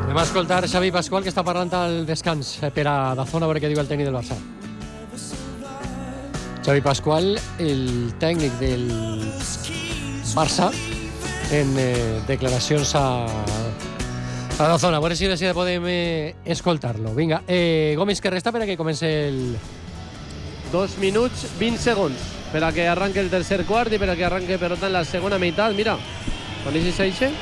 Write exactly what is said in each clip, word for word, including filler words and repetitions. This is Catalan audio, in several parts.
Anem a escoltar Xavi Pascual, que està parlant al descans per a Dazón, a veure què diu el tècnic del Barça. Xavi Pascual, el tècnic del Barça, en eh, declaracions a, a Dazón. A veure si, si podem eh, escoltar-lo. Vinga, eh, Gomis, que resta per a que comenci el... Dos minuts, vint segons, per a que arranque el tercer quart i per a que arranque, per tant, la segona meitat. Mira, quan és això?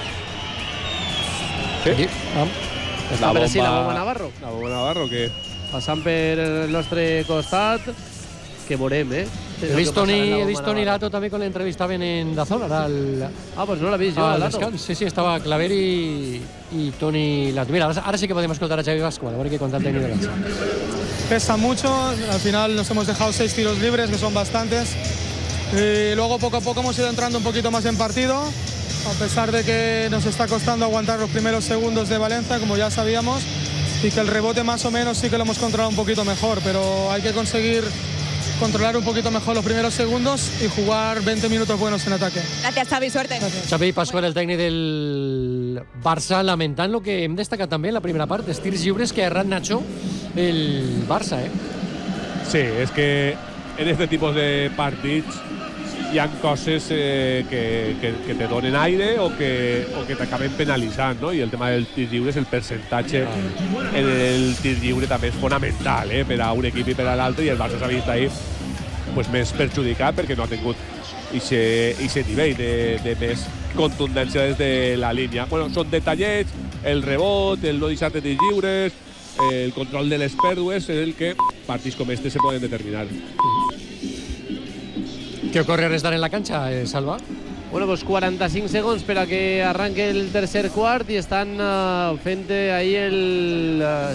Sí. Ah. Està per així la bomba Navarro. La bomba Navarro, que... Passant per el nostre costat, que veurem, eh? He vist Toni, he vist Toni Lato també quan l'entrevistaven en Dazón, ara al... Ah, pues no l'he vist jo, al Lato. descans. Sí, sí, estava Claver i, i Toni Lato. Mira, ara, ara sí que podem escoltar a Xavi Pascual, a veure què conta el tècnic del Barça. Pesa mucho, al final nos hemos dejado seis tiros libres, que son bastantes. Y luego poco a poco hemos ido entrando un poquito más en partido, a pesar de que nos está costando aguantar los primeros segundos de Valencia, como ya sabíamos, y que el rebote más o menos sí que lo hemos controlado un poquito mejor, pero hay que conseguir controlar un poquito mejor los primeros segundos y jugar veinte minutos buenos en ataque. Gracias, Xavi, suerte. Gracias. Xavi Pascual, el tècnic del Barça, lamentant el que hem destacat també en la primera part, els tirs lliures que ha errat Nacho el Barça, eh? Sí, és que en este tipus de partits hi ha coses eh, que, que, que te donen aire o que, o que t'acaben penalitzant, no? I el tema del tir lliure és el percentatge en el tir lliure també és fonamental, eh? Per a un equip i per a l'altre, i el Barça s'ha vist ahí pues, més perjudicat perquè no ha tingut aquest nivell de, de més contundència des de la línia. Bueno, són detallets, el rebot, el no deixar de tirs lliures, el control de les pèrdues, és el que partits com este se poden determinar. ¿Qué ocurre restar en la cancha, eh, Salva? Bueno, pues quaranta-cinc segons per a que arranque el tercer quart i estan uh, fent ahí el... Uh,